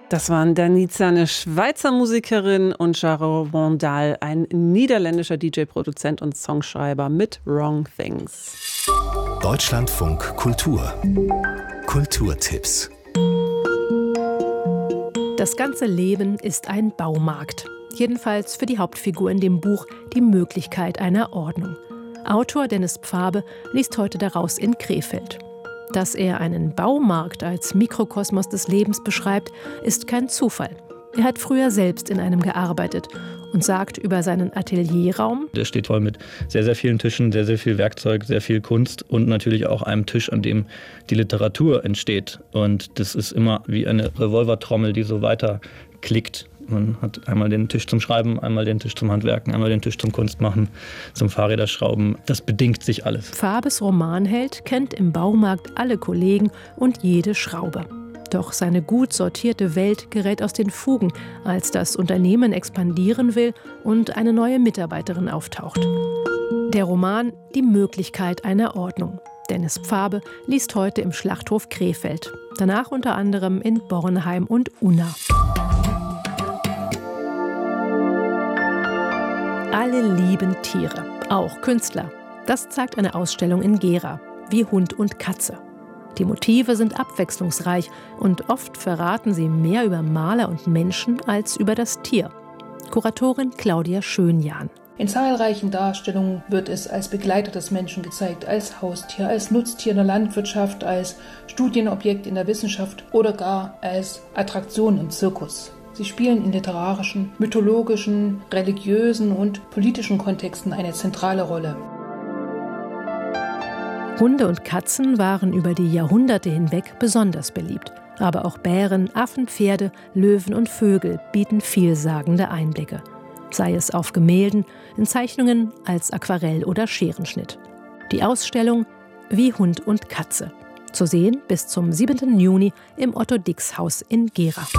Das waren Danica, eine Schweizer Musikerin, und Jaro Vandal, ein niederländischer DJ-Produzent und Songschreiber mit Wrong Things. Deutschlandfunk Kultur. Kulturtipps. Das ganze Leben ist ein Baumarkt. Jedenfalls für die Hauptfigur in dem Buch Die Möglichkeit einer Ordnung. Autor Dennis Pfabe liest heute daraus in Krefeld. Dass er einen Baumarkt als Mikrokosmos des Lebens beschreibt, ist kein Zufall. Er hat früher selbst in einem gearbeitet und sagt über seinen Atelierraum: Der steht voll mit sehr, sehr vielen Tischen, sehr, sehr viel Werkzeug, sehr viel Kunst und natürlich auch einem Tisch, an dem die Literatur entsteht. Und das ist immer wie eine Revolvertrommel, die so weiter klickt. Man hat einmal den Tisch zum Schreiben, einmal den Tisch zum Handwerken, einmal den Tisch zum Kunstmachen, zum Fahrräderschrauben. Das bedingt sich alles. Pfabes Romanheld kennt im Baumarkt alle Kollegen und jede Schraube. Doch seine gut sortierte Welt gerät aus den Fugen, als das Unternehmen expandieren will und eine neue Mitarbeiterin auftaucht. Der Roman Die Möglichkeit einer Ordnung. Dennis Pfabe liest heute im Schlachthof Krefeld. Danach unter anderem in Bornheim und Unna. Alle lieben Tiere, auch Künstler. Das zeigt eine Ausstellung in Gera, wie Hund und Katze. Die Motive sind abwechslungsreich und oft verraten sie mehr über Maler und Menschen als über das Tier. Kuratorin Claudia Schönjahn. In zahlreichen Darstellungen wird es als Begleiter des Menschen gezeigt, als Haustier, als Nutztier in der Landwirtschaft, als Studienobjekt in der Wissenschaft oder gar als Attraktion im Zirkus. Sie spielen in literarischen, mythologischen, religiösen und politischen Kontexten eine zentrale Rolle. Hunde und Katzen waren über die Jahrhunderte hinweg besonders beliebt. Aber auch Bären, Affen, Pferde, Löwen und Vögel bieten vielsagende Einblicke. Sei es auf Gemälden, in Zeichnungen, als Aquarell oder Scherenschnitt. Die Ausstellung Wie Hund und Katze. Zu sehen bis zum 7. Juni im Otto-Dix-Haus in Gera.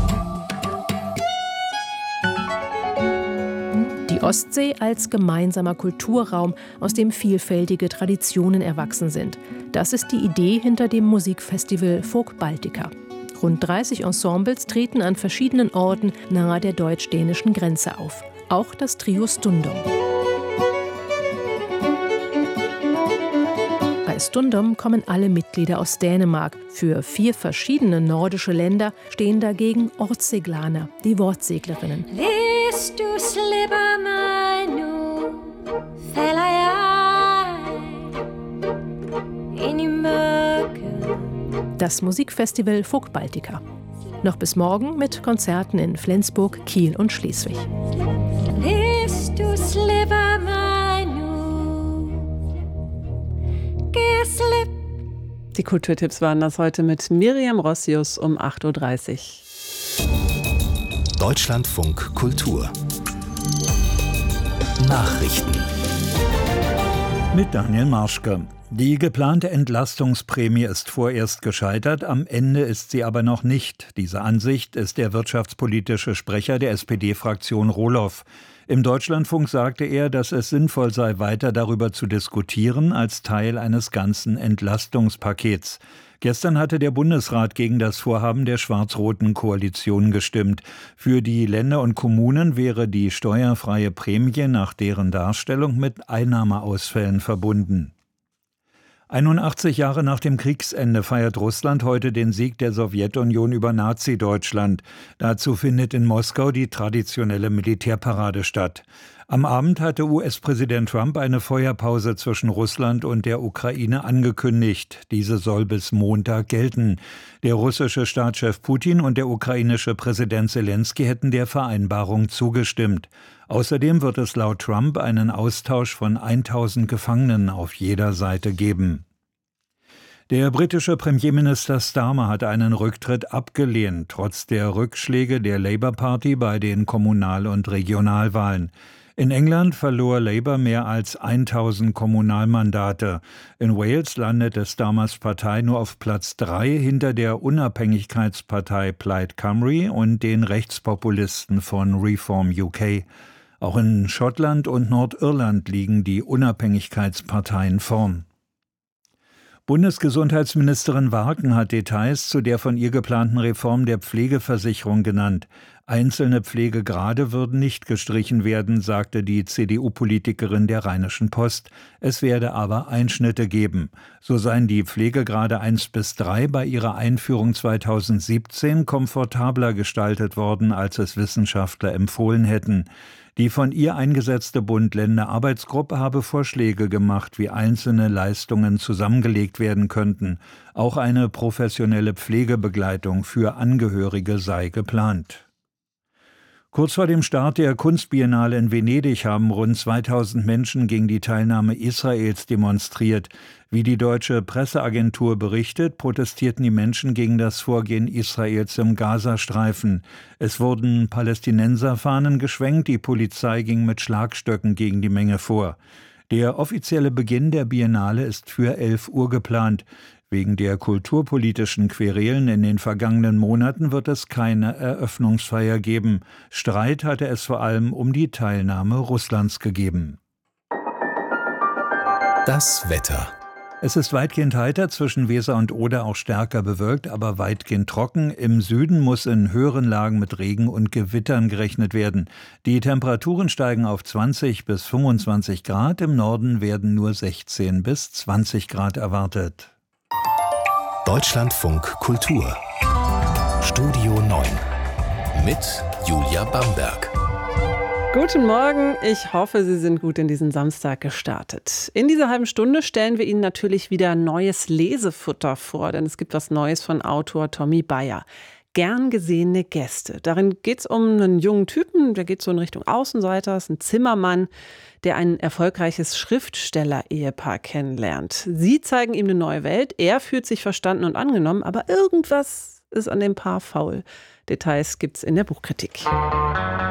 Die Ostsee als gemeinsamer Kulturraum, aus dem vielfältige Traditionen erwachsen sind. Das ist die Idee hinter dem Musikfestival Folk Baltica. Rund 30 Ensembles treten an verschiedenen Orten nahe der deutsch-dänischen Grenze auf. Auch das Trio Stundum. Bei Stundum kommen alle Mitglieder aus Dänemark. Für 4 verschiedene nordische Länder stehen dagegen Ortseglaner, die Wortseglerinnen. Hvis du slipper mig nu, falder jeg ind i mørket. Das Musikfestival Folk Baltica. Noch bis morgen mit Konzerten in Flensburg, Kiel und Schleswig. Hvis du slipper mig nu, giv slip. Die Kulturtipps waren das heute mit Miriam Rossius um 8.30 Uhr. Deutschlandfunk Kultur. Nachrichten. Mit Daniel Marschke. Die geplante Entlastungsprämie ist vorerst gescheitert, am Ende ist sie aber noch nicht. Diese Ansicht ist der wirtschaftspolitische Sprecher der SPD-Fraktion Rohloff. Im Deutschlandfunk sagte er, dass es sinnvoll sei, weiter darüber zu diskutieren, als Teil eines ganzen Entlastungspakets. Gestern hatte der Bundesrat gegen das Vorhaben der schwarz-roten Koalition gestimmt. Für die Länder und Kommunen wäre die steuerfreie Prämie nach deren Darstellung mit Einnahmeausfällen verbunden. 81 Jahre nach dem Kriegsende feiert Russland heute den Sieg der Sowjetunion über Nazi-Deutschland. Dazu findet in Moskau die traditionelle Militärparade statt. Am Abend hatte US-Präsident Trump eine Feuerpause zwischen Russland und der Ukraine angekündigt. Diese soll bis Montag gelten. Der russische Staatschef Putin und der ukrainische Präsident Selenskyj hätten der Vereinbarung zugestimmt. Außerdem wird es laut Trump einen Austausch von 1000 Gefangenen auf jeder Seite geben. Der britische Premierminister Starmer hat einen Rücktritt abgelehnt, trotz der Rückschläge der Labour Party bei den Kommunal- und Regionalwahlen. In England verlor Labour mehr als 1000 Kommunalmandate. In Wales landete Starmers Partei nur auf Platz 3 hinter der Unabhängigkeitspartei Plaid Cymru und den Rechtspopulisten von Reform UK. Auch in Schottland und Nordirland liegen die Unabhängigkeitsparteien vorn. Bundesgesundheitsministerin Warken hat Details zu der von ihr geplanten Reform der Pflegeversicherung genannt. Einzelne Pflegegrade würden nicht gestrichen werden, sagte die CDU-Politikerin der Rheinischen Post. Es werde aber Einschnitte geben. So seien die Pflegegrade 1 bis 3 bei ihrer Einführung 2017 komfortabler gestaltet worden, als es Wissenschaftler empfohlen hätten. Die von ihr eingesetzte Bund-Länder-Arbeitsgruppe habe Vorschläge gemacht, wie einzelne Leistungen zusammengelegt werden könnten. Auch eine professionelle Pflegebegleitung für Angehörige sei geplant. Kurz vor dem Start der Kunstbiennale in Venedig haben rund 2000 Menschen gegen die Teilnahme Israels demonstriert. Wie die deutsche Presseagentur berichtet, protestierten die Menschen gegen das Vorgehen Israels im Gazastreifen. Es wurden Palästinenserfahnen geschwenkt, die Polizei ging mit Schlagstöcken gegen die Menge vor. Der offizielle Beginn der Biennale ist für 11 Uhr geplant. Wegen der kulturpolitischen Querelen in den vergangenen Monaten wird es keine Eröffnungsfeier geben. Streit hatte es vor allem um die Teilnahme Russlands gegeben. Das Wetter. Es ist weitgehend heiter, zwischen Weser und Oder auch stärker bewölkt, aber weitgehend trocken. Im Süden muss in höheren Lagen mit Regen und Gewittern gerechnet werden. Die Temperaturen steigen auf 20 bis 25 Grad, im Norden werden nur 16 bis 20 Grad erwartet. Deutschlandfunk Kultur. Studio 9 mit Julia Bamberg. Guten Morgen, ich hoffe, Sie sind gut in diesen Samstag gestartet. In dieser halben Stunde stellen wir Ihnen natürlich wieder neues Lesefutter vor, denn es gibt was Neues von Autor Tommy Bayer. Gern gesehene Gäste. Darin geht es um einen jungen Typen, der geht so in Richtung Außenseiter, ist ein Zimmermann, der ein erfolgreiches Schriftsteller-Ehepaar kennenlernt. Sie zeigen ihm eine neue Welt, er fühlt sich verstanden und angenommen, aber irgendwas ist an dem Paar faul. Details gibt's in der Buchkritik.